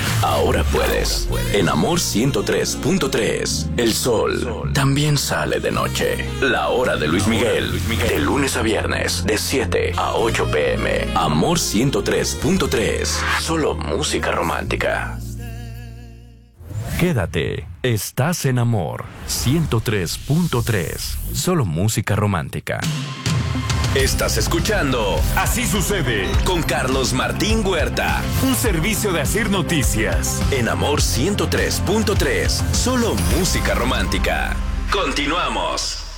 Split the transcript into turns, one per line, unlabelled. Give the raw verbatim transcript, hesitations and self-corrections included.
Ahora puedes. En Amor ciento tres punto tres. El sol también sale de noche. La hora de Luis Miguel. De lunes a viernes, de siete a ocho pm. Amor ciento tres punto tres. Solo música romántica.
Quédate. Estás en Amor ciento tres punto tres. Solo música romántica.
Estás escuchando
Así sucede
con Carlos Martín Huerta.
Un servicio de Asir Noticias.
En Amor ciento tres punto tres. Solo música romántica. Continuamos.